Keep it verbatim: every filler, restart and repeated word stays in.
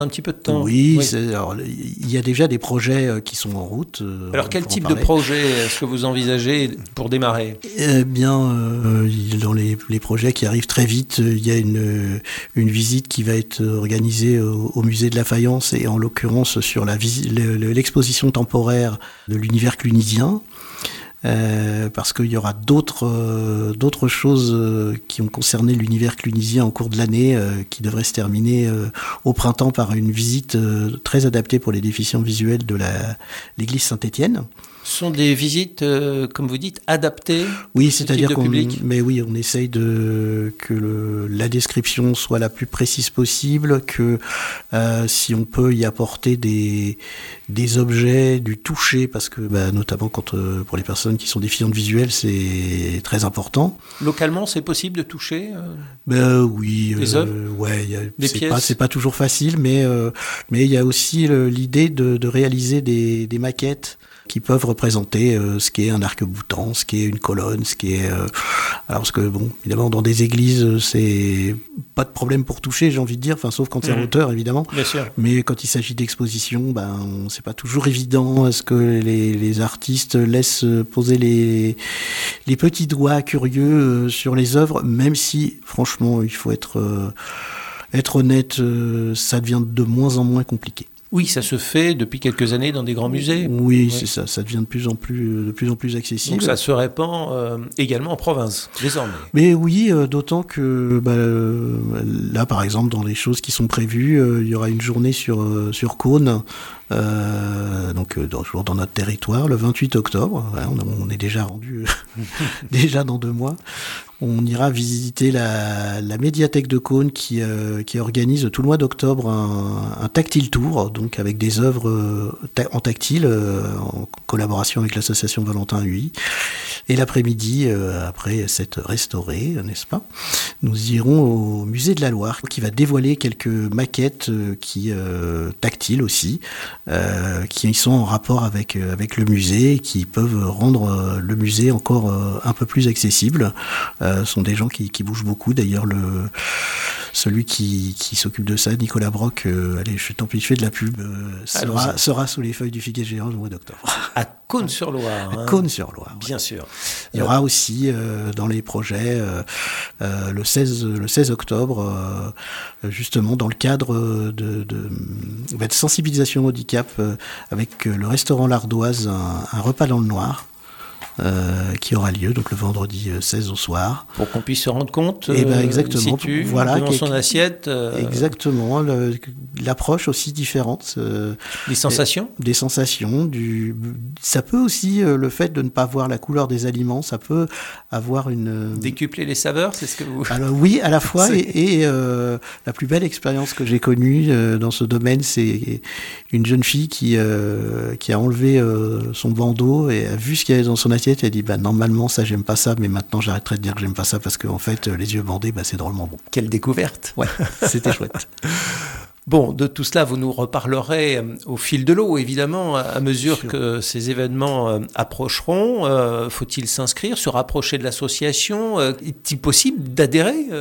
Un petit peu de temps. Oui, oui. C'est, alors, il y a déjà des projets qui sont en route. Alors quel type de projet est-ce que vous envisagez pour démarrer ? Eh bien, euh, dans les, les projets qui arrivent très vite, il y a une, une visite qui va être organisée au, au musée de la Faïence et en l'occurrence sur la visi- le, le, l'exposition temporaire de l'univers clunisien. Euh, parce qu'il y aura d'autres euh, d'autres choses euh, qui ont concerné l'univers clunisien au cours de l'année, euh, qui devraient se terminer euh, au printemps par une visite euh, très adaptée pour les déficients visuels de la, l'église Saint-Étienne. Ce sont des visites, euh, comme vous dites, adaptées. Oui, c'est-à-dire qu'on, public. mais oui, on essaye de que le, la description soit la plus précise possible, que euh, si on peut y apporter des des objets, du toucher, parce que bah, notamment quand euh, pour les personnes qui sont déficientes visuelles, c'est très important. Localement, c'est possible de toucher euh, ben oui, des euh, œuvres, ouais, y a, des c'est pièces. pas c'est pas toujours facile, mais euh, mais il y a aussi le, l'idée de, de réaliser des des maquettes qui peuvent représenter euh, ce qu'est un arc-boutant, ce qu'est une colonne, ce qu'est... Euh, alors parce que, bon, évidemment, dans des églises, c'est pas de problème pour toucher, j'ai envie de dire, enfin, sauf quand c'est mmh. en hauteur, évidemment. Bien sûr. Mais quand il s'agit d'exposition, ben, c'est pas toujours évident. Est-ce que les, les artistes laissent poser les, les petits doigts curieux sur les œuvres, même si, franchement, il faut être, euh, être honnête, euh, ça devient de moins en moins compliqué. Oui, ça se fait depuis quelques années dans des grands musées. Oui, oui, c'est ça. Ça devient de plus en plus, de plus en plus accessible. Donc ça se répand euh, également en province, désormais. Mais oui, euh, d'autant que bah, euh, là, par exemple, dans les choses qui sont prévues, euh, il y aura une journée sur euh, sur Cône, euh, donc euh, dans, toujours dans notre territoire, le vingt-huit octobre. Ouais, on, on est déjà rendu déjà dans deux mois. On ira visiter la, la médiathèque de Cône qui, euh, qui organise tout le mois d'octobre un, un tactile tour, donc avec des œuvres euh, ta- en tactile, euh, en collaboration avec l'association Valentin U I. Et l'après-midi, euh, après s'être restauré, n'est-ce pas, nous irons au musée de la Loire, qui va dévoiler quelques maquettes euh, qui euh, tactiles aussi, euh, qui sont en rapport avec euh, avec le musée, qui peuvent rendre euh, le musée encore euh, un peu plus accessible. Euh, Ce sont des gens qui, qui bougent beaucoup. D'ailleurs, le, celui qui, qui s'occupe de ça, Nicolas Brock, euh, allez, je, tant pis, je fais de la pub, euh, sera, sera sous les feuilles du figuier géant au mois d'octobre. À Cône-sur-Loire. Hein. À Cône-sur-Loire. Bien ouais. sûr. Il y aura euh... aussi euh, dans les projets euh, euh, le seize le seize octobre, euh, justement dans le cadre de, de, de, de sensibilisation au handicap, euh, avec le restaurant L'Ardoise, un, un repas dans le noir. Euh, qui aura lieu donc le vendredi seize au soir. Pour qu'on puisse se rendre compte, et ben exactement. Situe, voilà, dans son assiette. Euh... Exactement. Le, l'approche aussi différente. Euh, des sensations. Et, des sensations. Du, ça peut aussi euh, le fait de ne pas voir la couleur des aliments, ça peut avoir une. Décupler les saveurs, c'est ce que vous. Alors oui, à la fois et, et euh, la plus belle expérience que j'ai connue euh, dans ce domaine, c'est une jeune fille qui euh, qui a enlevé euh, son bandeau et a vu ce qu'il y avait dans son assiette. Elle a dit bah, normalement ça j'aime pas ça, mais maintenant j'arrêterai de dire que j'aime pas ça parce qu'en fait les yeux bandés bah, c'est drôlement bon. Quelle découverte. Ouais, c'était chouette. Bon, de tout cela, vous nous reparlerez au fil de l'eau, évidemment, à mesure Sûr. que ces événements approcheront. Euh, faut-il s'inscrire, se rapprocher de l'association ? Est-il possible d'adhérer ?